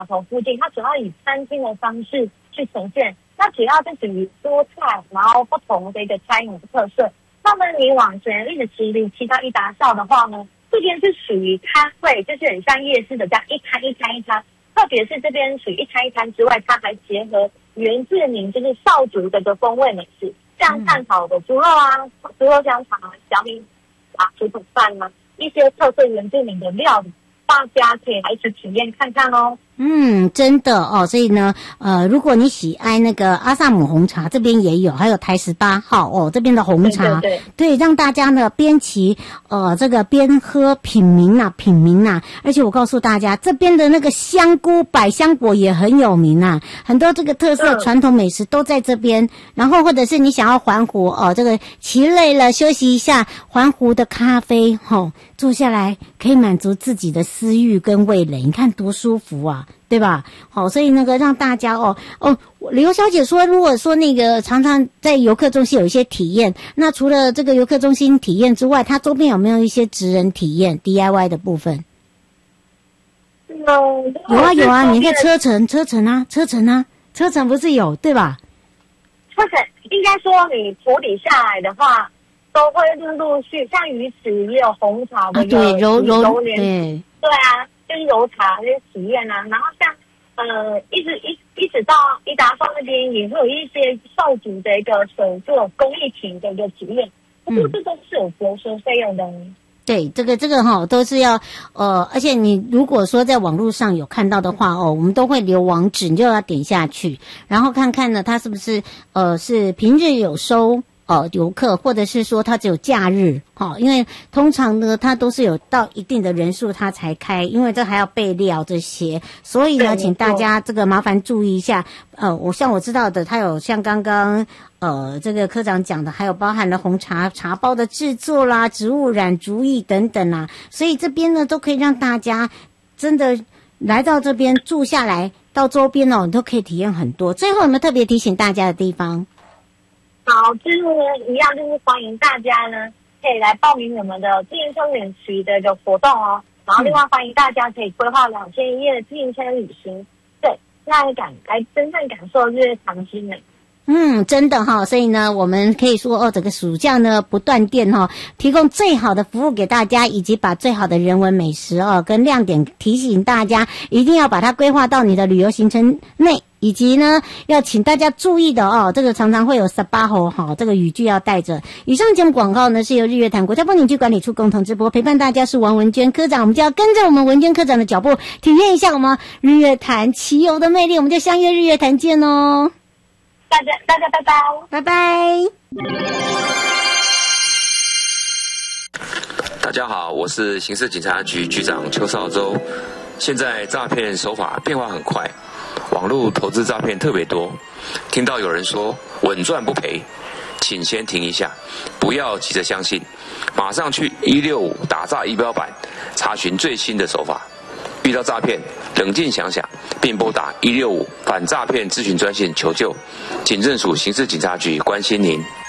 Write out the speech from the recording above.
头附近，它主要以餐厅的方式去呈现。那主要是属于多菜，然后不同的一个餐饮的特色。那么你往前一直骑离其他一达校的话呢，这边是属于摊位，就是很像夜市的这样一摊一摊一摊。特别是这边属于一摊一摊之外，它还结合原住民就是少族的一个风味美食，像炭烤的猪肉啊、猪肉香肠、小米啊、竹筒饭啊，一些特色原住民的料理，大家可以来一起体验看看哦。 真的哦，所以呢，如果你喜爱那个阿萨姆红茶，这边也有，还有台18号哦，这边的红茶，对，让大家呢边骑这个边喝品茗呐，而且我告诉大家，这边的那个香菇百香果也很有名啊，很多这个特色传统美食都在这边。然后或者是你想要环湖这个骑累了休息一下，环湖的咖啡坐下来可以满足自己的私欲跟味蕾，你看多舒服啊，对吧？好，所以那个让大家刘小姐说，如果说那个常常在游客中心有一些体验，那除了这个游客中心体验之外，它周边有没有一些职人体验 DIY 的部分？有啊，你看车程不是有对吧？ 车程应该说你处理下来的话，都会陆续，像鱼池也有红茶的对揉莲， 对啊，就是揉茶这些体验啊。然后像一直到一达坊那边也会有一些少族的一个手做工艺品的一个体验，不过这都是有博收费用的。 对，这个都是要而且你如果说在网络上有看到的话我们都会留网址，你就要点下去，然后看看呢它是不是是平日有收游客，或者是说它只有假日因为通常呢它都是有到一定的人数它才开，因为这还要备料这些，所以呢请大家这个麻烦注意一下。我知道的，它有像刚刚这个科长讲的，还有包含了红茶包的制作啦、植物染竹艺等等啦，所以这边呢都可以让大家真的来到这边住下来，到周边你都可以体验很多。最后有没有特别提醒大家的地方？ 好，就是一样，就是欢迎大家呢可以来报名我们的自行车免骑的一个活动哦。然后另外欢迎大家可以规划2天1夜的自行车旅行，对，来真正感受日月潭之美。 真的所以呢我们可以说整个暑假呢不断电提供最好的服务给大家，以及把最好的人文美食跟亮点提醒大家，一定要把它规划到你的旅游行程内，以及呢要请大家注意的这个常常会有18吼这个语句要带着。以上节目广告呢是由日月潭国家风景区管理处共同直播，陪伴大家是王文娟科长，我们就要跟着我们文娟科长的脚步，体验一下我们日月潭骑游的魅力，我们就相约日月潭见哦。 大家拜拜， 拜拜。 大家好，我是刑事警察局局长邱少洲。现在诈骗手法变化很快，网络投资诈骗特别多，听到有人说稳赚不赔，请先停一下，不要急着相信，马上去165打诈仪表板查询最新的手法。遇到诈骗，冷静想想，并拨打165反诈骗咨询专线求救。警政署刑事警察局关心您。